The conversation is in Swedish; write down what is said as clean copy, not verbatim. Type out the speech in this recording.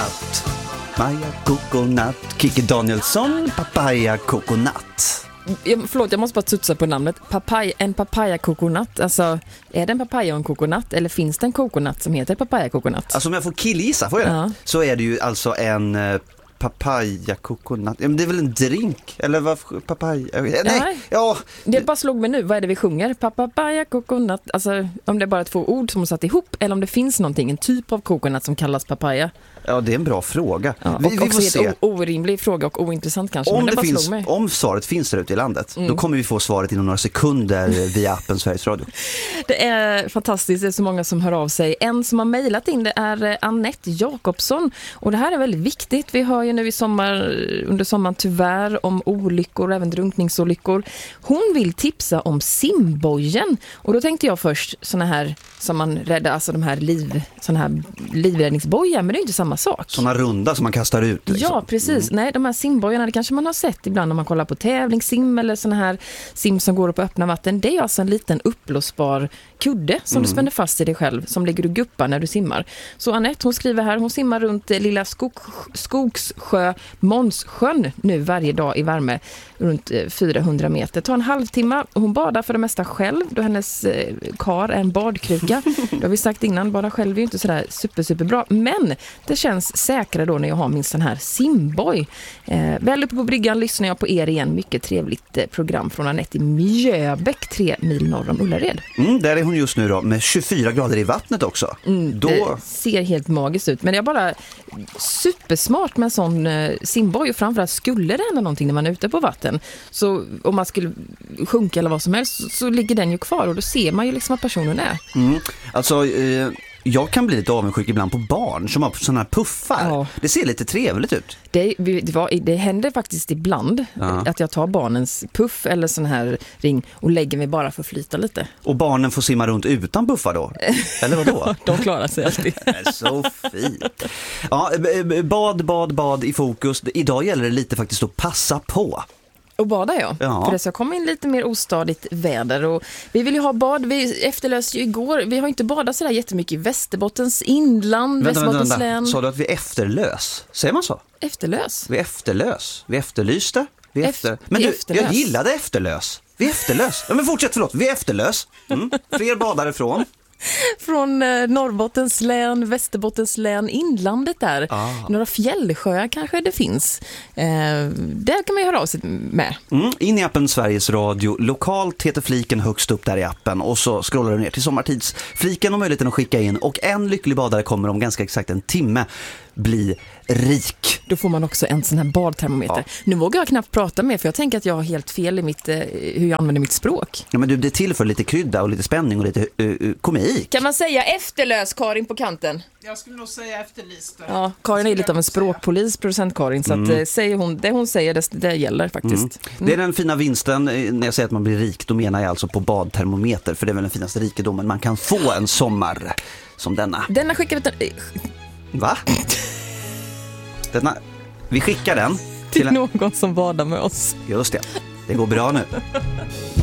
coconut. Papaya coconut. Kikki Danielsson, papaya coconut. Förlåt, jag måste bara tutsa på namnet. En papaya coconut. Alltså, är det en papaya och en coconut? Eller finns det en coconut som heter papaya coconut? Alltså om jag får killgissa, får jag det? Så är det ju alltså en papaya coconut. Det är väl en drink? Eller vad? Papaya? Nej. Ja. Det bara slog mig nu. Vad är det vi sjunger? Papaya coconut. Alltså om det är bara 2 ord som är satt ihop. Eller om det finns någonting, en typ av coconut som kallas papaya. Ja, det är en bra fråga. Ja, vi får se. En orimlig fråga och ointressant kanske. Om svaret finns där ute i landet, då kommer vi få svaret inom några sekunder via appen Sveriges Radio. Det är fantastiskt, det är så många som hör av sig. En som har mejlat in det är Annette Jakobsson. Och det här är väldigt viktigt. Vi hör ju nu under sommaren tyvärr om olyckor, även drunkningsolyckor. Hon vill tipsa om simbojen. Och då tänkte jag först såna här som man räddar, alltså de här livräddningsbojar, men det är inte samma sak. Såna runda som man kastar ut liksom. Ja, precis. Nej, de här simbojarna, det kanske man har sett ibland när man kollar på tävlingssim eller såna här sim som går på öppna vatten. Det är alltså en liten uppblåsbar kudde som du spänner fast i dig själv, som ligger och guppar när du simmar. Så Annette, hon skriver här, hon simmar runt lilla Skogssjö Månssjön nu varje dag i värme runt 400 meter. Tar en halvtimme och hon badar för det mesta själv då hennes kar är en badkruka. Det har vi sagt innan, bada själv är ju inte sådär superbra. Men det känns säkrare då när jag har min sån här simboj. Väl uppe på bryggan lyssnar jag på er igen. Mycket trevligt program från Annette i Mjöbäck, 3 mil norr om Ullared. Där är hon just nu då, med 24 grader i vattnet också. Det ser helt magiskt ut. Men det är bara supersmart med en sån simboj. Och framförallt skulle det hända någonting när man är ute på vatten. Så om man skulle sjunka eller vad som helst så ligger den ju kvar. Och då ser man ju liksom att personen är. Alltså... Jag kan bli lite avundsjuk ibland på barn som har såna här puffar. Ja. Det ser lite trevligt ut. Det händer faktiskt ibland att jag tar barnens puff eller sån här ring och lägger mig bara för att flyta lite. Och barnen får simma runt utan puffar då? Eller vadå? De klarar sig alltid. Så fint. Ja, bad i fokus. Idag gäller det lite faktiskt att passa på. Och bada för det ska komma in lite mer ostadigt väder och vi vill ju ha bad, vi efterlöste ju igår, vi har inte badat sådär jättemycket i Västerbottens inland, Västerbottens län. Sa du att vi efterlös? Säger man så? Efterlös? Vi efterlös, vi efterlyste. Men du, jag gillade efterlös. Vi efterlös. Ja men fortsätt, förlåt, vi efterlös. Fler badare från Norrbottens län, Västerbottens län, inlandet där. Några fjällsjöar kanske det finns. Där kan man ju höra av sig med. In i appen Sveriges Radio. Lokalt heter fliken högst upp där i appen. Och så scrollar du ner till sommartidsfliken och möjligheten att skicka in. Och en lycklig badare kommer om ganska exakt en timme bli rik. Då får man också en sån här badtermometer. Ja. Nu vågar jag knappt prata med för jag tänker att jag har helt fel i hur jag använder mitt språk. Ja, men du, det tillför lite krydda och lite spänning och lite komik. Kan man säga efterlös, Karin, på kanten? Jag skulle nog säga efterlyst. Ja, Karin är lite av en språkpolis, producent Karin, så att säger det hon säger, det gäller faktiskt. Det är den fina vinsten när jag säger att man blir rik, då menar jag alltså på badtermometer, för det är väl den finaste rikedomen man kan få en sommar som denna. Denna skickar vi Va? Vi skickar den till någon som badar med oss. Just det, det går bra nu.